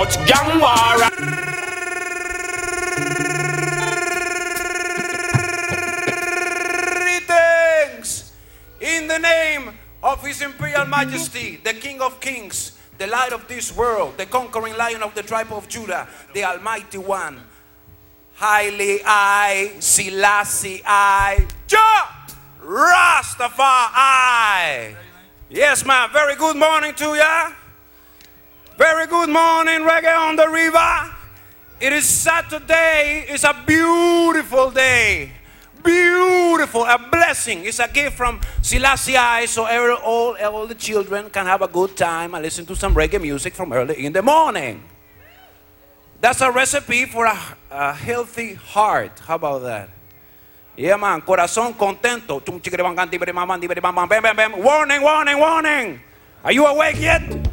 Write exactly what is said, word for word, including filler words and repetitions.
Watch gang war. Greetings in the name of His Imperial Majesty, the King of Kings, the light of this world, the conquering lion of the tribe of Judah, the Almighty One. Haile I, Selassie I, Jah Rastafari. Yes, man. Very good morning to ya. Very good morning, Reggae on the River. It is Saturday. It's a beautiful day. Beautiful, a blessing. It's a gift from Selassie I, so every, all, all the children can have a good time and listen to some reggae music from early in the morning. That's a recipe for a, a healthy heart. How about that? Yeah, man. Corazón contento. Warning, warning, warning. Are you awake yet?